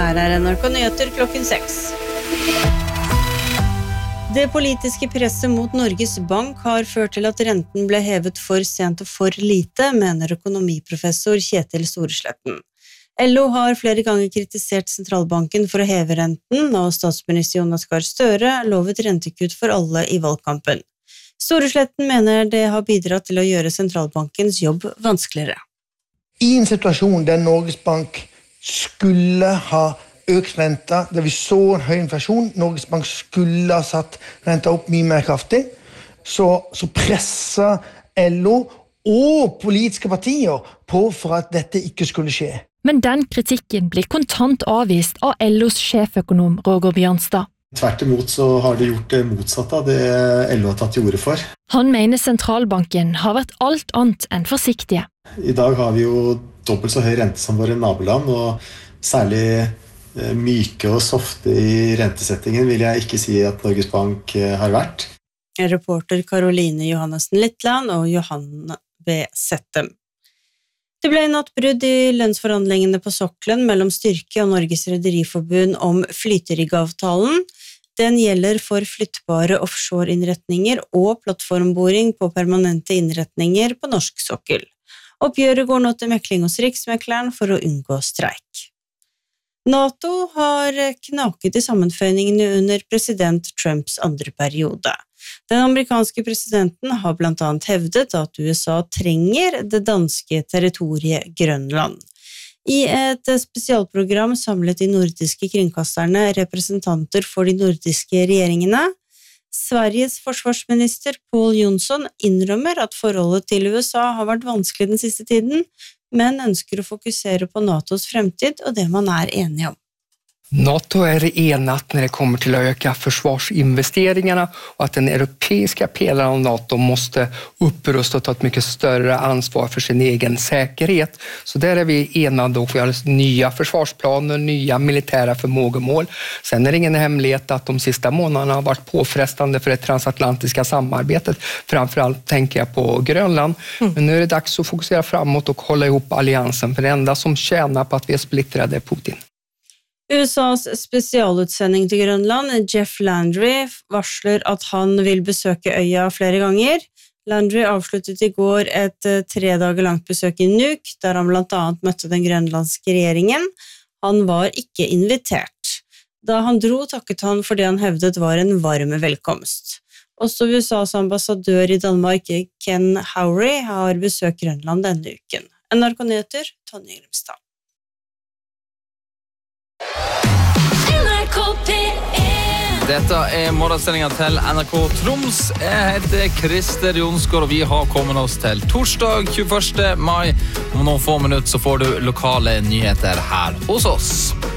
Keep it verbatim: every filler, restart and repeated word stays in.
Her er N R K Nyheter klokken seks. Det politiske presset mot Norges Bank har ført til at renten ble hevet for sent og for lite, mener økonomiprofessor Kjetil Storesletten. L O har flere ganger kritisert sentralbanken for å heve renten, og statsminister Jonas Gahr Støre lovet rentekutt for alle i valgkampen. Storesletten mener det har bidratt til å gjøre sentralbankens jobb vanskeligere. I en situasjon der Norges Bank skulle ha økt renta, der vi så en høy inflasjon, Norges Bank skulle ha satt renta opp mye mer kraftig, så, så presser L O og politiske partier på for at dette ikke skulle skje. Men den kritikken blir kontant avvist av L O's sjeføkonom Roger Bjørnstad. Tvert imot så har de gjort det motsatte av det L O har tatt til orde for. Han mener sentralbanken har vært alt annet enn forsiktige. I dag har vi jo dobbelt så høy rente som våre naboland, og særlig myke og softe i rentesettingen vil jeg ikke si at Norges Bank har vært. Reporter Caroline Johannessen Littland og Johanne B. Settem. Det ble natt brudd i lønnsforhandlingene på sokkelen mellom Styrke og Norges Rederiforbund om flyterigavtalen. Den gjelder for flyttbare offshore-innretninger og plattformboring på permanente innretninger på norsk sokkel. Oppgjøret går nå til mekling hos Riksmekleren for å unngå streik. NATO har knaket i sammenføyningene under president Trumps andre periode. Den amerikanske presidenten har blant annet hevdet at U S A trenger det danske territoriet Grønland. I et spesialprogram samlet de nordiske kringkasterne representanter for de nordiske regjeringene. Sveriges forsvarsminister Pål Jonsson innrømmer at forholdet til U S A har vært vanskelig den siste tiden, men ønsker å fokusere på NATOs fremtid og det man er enige om. NATO är enat när det kommer till att öka försvarsinvesteringarna och att den europeiska pelaren av NATO måste upprusta och ta ett mycket större ansvar för sin egen säkerhet. Så där är vi enade och vi har nya försvarsplaner, nya militära förmågemål. Sen är det ingen hemlighet att de sista månaderna har varit påfrestande för det transatlantiska samarbetet. Framförallt tänker jag på Grönland. Mm. Men nu är det dags att fokusera framåt och hålla ihop alliansen, för det enda som tjänar på att vi är splittrade är Putin. U S A's spesialutsending til Grønland, Jeff Landry, varsler at han vil besøke øya flere ganger. Landry avsluttet i går et tre dager langt besøk i Nuuk, der han blant annet møtte den grønlandske regjeringen. Han var ikke invitert. Da han dro, takket han for det han hevdet var en varm velkomst. Også U S A's ambassadør i Danmark, Ken Howry, har besøkt Grønland denne uken. N R K Nyheter, Tonje Grimstad. Dette er morgensendingen til N R K Troms. Jeg heter Krister Jonsgaard, og vi har kommet oss til torsdag tjueførste mai. Om noen få minutter så får du lokale nyheter her hos oss.